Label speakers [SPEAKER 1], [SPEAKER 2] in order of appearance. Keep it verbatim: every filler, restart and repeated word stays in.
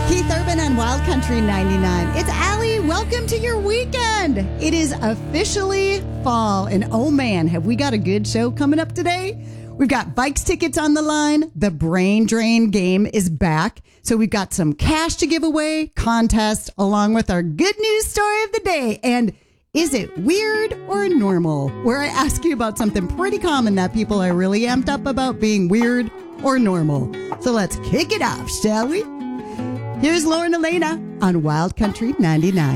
[SPEAKER 1] Keith Urban on Wild Country ninety-nine. It's Allie. Welcome to your weekend. It is officially fall. And oh man, have we got a good show coming up today? We've got Vikes tickets on the line. The Brain Drain game is back. So we've got some cash to give away, contest, along with our good news story of the day. And is it weird or normal? Where I ask you about something pretty common that people are really amped up about being weird or normal. So let's kick it off, shall we? Here's Lauren Elena on Wild Country ninety-nine.